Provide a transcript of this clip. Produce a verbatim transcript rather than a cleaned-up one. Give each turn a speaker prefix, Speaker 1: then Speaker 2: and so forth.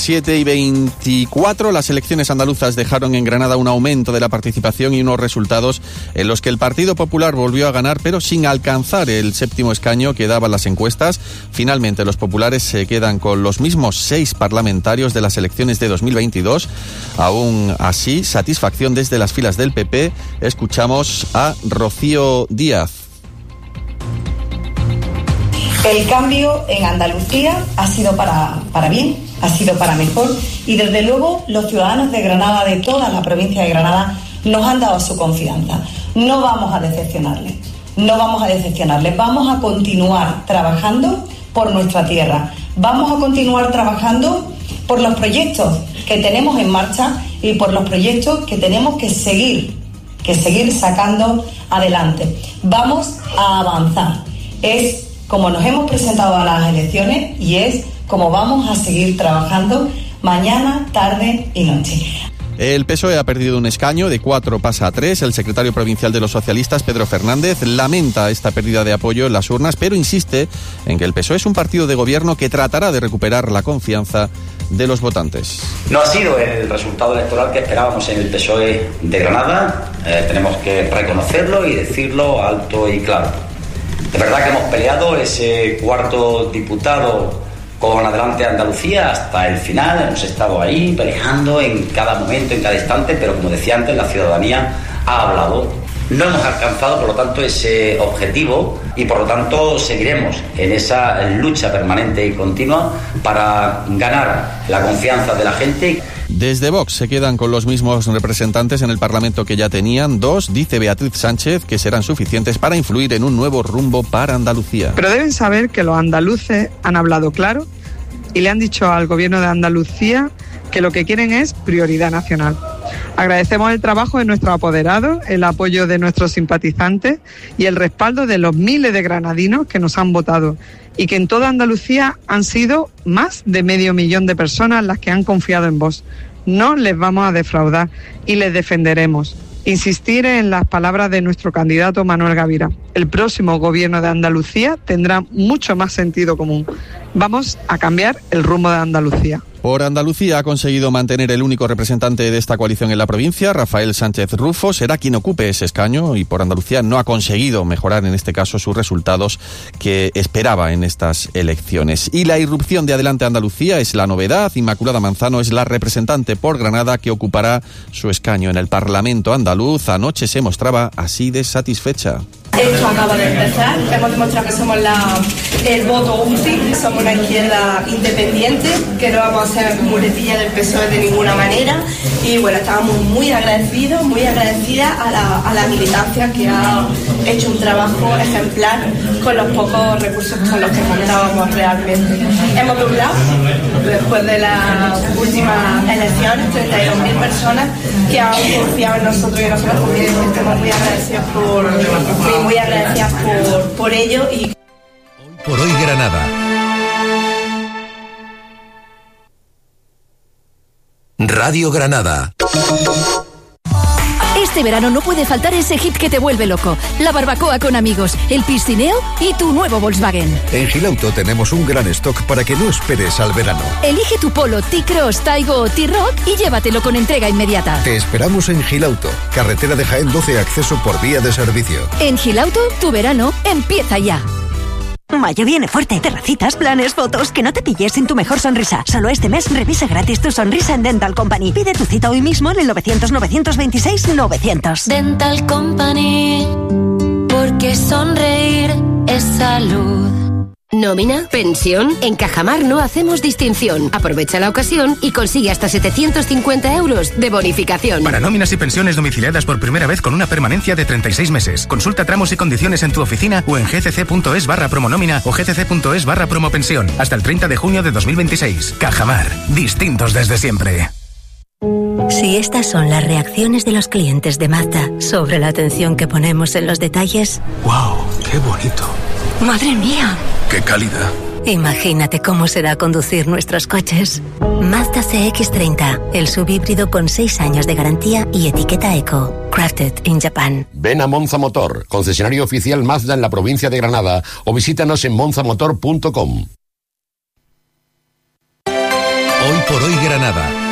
Speaker 1: siete y veinticuatro, las elecciones andaluzas dejaron en Granada un aumento de la participación y unos resultados en los que el Partido Popular volvió a ganar, pero sin alcanzar el séptimo escaño que daban las encuestas. Finalmente, los populares se quedan con los mismos seis parlamentarios de las elecciones de dos mil veintidós. Aún así, satisfacción desde las filas del P P. Escuchamos a Rocío Díaz.
Speaker 2: El cambio en Andalucía ha sido para, para bien, ha sido para mejor, y desde luego los ciudadanos de Granada, de toda la provincia de Granada, nos han dado su confianza. No vamos a decepcionarles, no vamos a decepcionarles, vamos a continuar trabajando por nuestra tierra, vamos a continuar trabajando por los proyectos que tenemos en marcha y por los proyectos que tenemos que seguir, que seguir sacando adelante. Vamos a avanzar. Es como nos hemos presentado a las elecciones y es como vamos a seguir trabajando mañana, tarde y noche.
Speaker 1: El P S O E ha perdido un escaño, de cuatro pasa a tres. El secretario provincial de los socialistas, Pedro Fernández, lamenta esta pérdida de apoyo en las urnas, pero insiste en que el P S O E es un partido de gobierno que tratará de recuperar la confianza de los votantes.
Speaker 3: No ha sido el resultado electoral que esperábamos en el P S O E de Granada. Eh, tenemos que reconocerlo y decirlo alto y claro. De verdad que hemos peleado ese cuarto diputado con Adelante Andalucía hasta el final. Hemos estado ahí peleando en cada momento, en cada instante, pero como decía antes, la ciudadanía ha hablado. No hemos alcanzado, por lo tanto, ese objetivo y, por lo tanto, seguiremos en esa lucha permanente y continua para ganar la confianza de la gente.
Speaker 1: Desde Vox se quedan con los mismos representantes en el Parlamento que ya tenían. Dos, dice Beatriz Sánchez, que serán suficientes para influir en un nuevo rumbo para Andalucía.
Speaker 4: Pero deben saber que los andaluces han hablado claro y le han dicho al Gobierno de Andalucía que lo que quieren es prioridad nacional. Agradecemos el trabajo de nuestros apoderados, el apoyo de nuestros simpatizantes y el respaldo de los miles de granadinos que nos han votado y que en toda Andalucía han sido más de medio millón de personas las que han confiado en Vox. No les vamos a defraudar y les defenderemos. Insistir en las palabras de nuestro candidato Manuel Gavira. El próximo Gobierno de Andalucía tendrá mucho más sentido común. Vamos a cambiar el rumbo de Andalucía.
Speaker 1: Por Andalucía ha conseguido mantener el único representante de esta coalición en la provincia, Rafael Sánchez Rufo, será quien ocupe ese escaño, y por Andalucía no ha conseguido mejorar en este caso sus resultados que esperaba en estas elecciones. Y la irrupción de Adelante Andalucía es la novedad. Inmaculada Manzano es la representante por Granada que ocupará su escaño en el Parlamento andaluz. Anoche se mostraba así de satisfecha.
Speaker 5: Esto acaba de empezar, hemos demostrado que somos la, el voto útil, somos una izquierda independiente, que no vamos a ser muletilla del P S O E de ninguna manera, y bueno, estábamos muy agradecidos, muy agradecidas a la, a la militancia que ha hecho un trabajo ejemplar con los pocos recursos con los que contábamos realmente. Hemos doblado, después de las últimas elecciones, treinta y dos mil personas que han confiado en nosotros y nosotros también estamos muy agradecidos por... muy agradecidas por, por ello. Y
Speaker 6: Hoy por hoy Granada. Radio Granada.
Speaker 7: Este verano no puede faltar ese hit que te vuelve loco. La barbacoa con amigos, el piscineo y tu nuevo Volkswagen.
Speaker 6: En Gilauto tenemos un gran stock para que no esperes al verano.
Speaker 7: Elige tu Polo, T-Cross, Taigo o T-Rock y llévatelo con entrega inmediata.
Speaker 6: Te esperamos en Gilauto, carretera de Jaén doce, acceso por vía de servicio.
Speaker 7: En Gilauto, tu verano empieza ya.
Speaker 8: Mayo viene fuerte. Terracitas, planes, fotos. Que no te pilles sin tu mejor sonrisa. Solo este mes revisa gratis tu sonrisa en Dental Company. Pide tu cita hoy mismo en el novecientos, novecientos veintiséis, novecientos.
Speaker 9: Dental Company, porque sonreír es salud. ¿Nómina? ¿Pensión? En Cajamar no hacemos distinción. Aprovecha la ocasión y consigue hasta setecientos cincuenta euros de bonificación.
Speaker 10: Para nóminas y pensiones domiciliadas por primera vez con una permanencia de treinta y seis meses. Consulta tramos y condiciones en tu oficina o en gcc.es barra promonómina o gcc.es barra promopensión. Hasta el treinta de junio de dos mil veintiséis. Cajamar. Distintos desde siempre.
Speaker 11: Si estas son las reacciones de los clientes de Mazda sobre la atención que ponemos en los detalles...
Speaker 10: ¡Wow! ¡Qué bonito!
Speaker 11: ¡Madre mía!
Speaker 10: ¡Qué calidad!
Speaker 11: Imagínate cómo será conducir nuestros coches. Mazda C X treinta, el subhíbrido con seis años de garantía y etiqueta Eco. Crafted in Japan.
Speaker 12: Ven a Monza Motor, concesionario oficial Mazda en la provincia de Granada, o visítanos en monza motor punto com.
Speaker 13: Hoy por hoy Granada.